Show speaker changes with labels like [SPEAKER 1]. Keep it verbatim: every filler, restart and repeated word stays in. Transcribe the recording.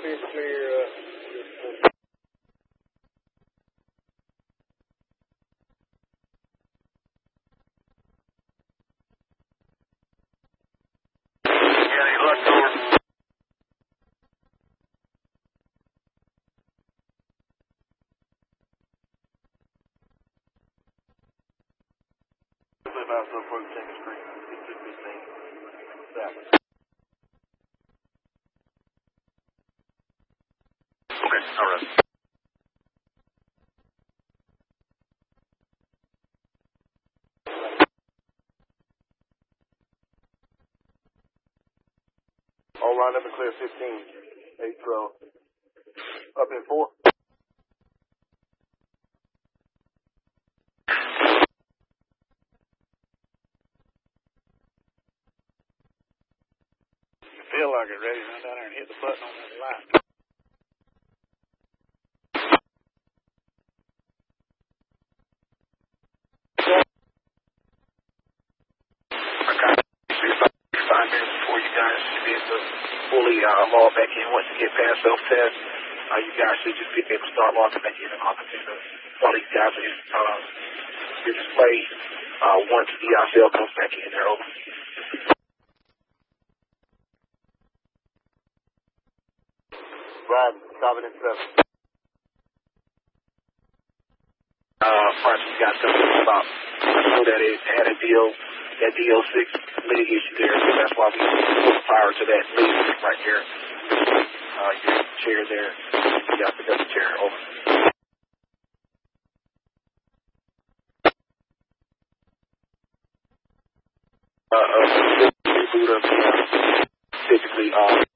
[SPEAKER 1] Clear, clear, uh,
[SPEAKER 2] yeah, he looked over. Live out so approach second street, fifteen fifteen. South. Okay, all right. All lined up and clear fifteen. eight twelve. Up in four. You feel like it, ready to run down there and hit the button on that light. Okay. Five minutes before you guys should be able to fully uh, log back in. Once you get past self-test, uh, you guys should just be able to start logging back in and opportunity. All these guys are just, uh, your display uh, once the uh, cell comes back in there. Over.
[SPEAKER 1] Brad, seven and seven.
[SPEAKER 2] Uh, first you got something about, I know that it had a deal, that D L six lead issue there, so that's why we put fire to that lead right here. Uh, your chair there, you got the other chair over. Uh, uh, reboot of, uh, typically, uh,